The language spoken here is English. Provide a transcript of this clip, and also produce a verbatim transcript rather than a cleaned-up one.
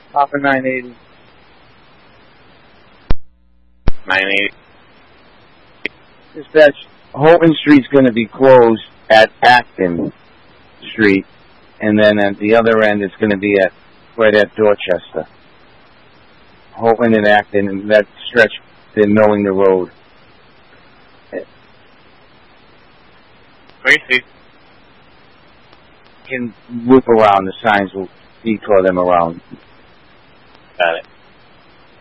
Papa nine eighty. nine eighty. Dispatch, Houghton Street's going to be closed at Acton Street, and then at the other end it's going to be at right at Dorchester. Houghton and Acton, and that stretch, they're milling the road. Tracy. Can loop around, the signs will detour them around.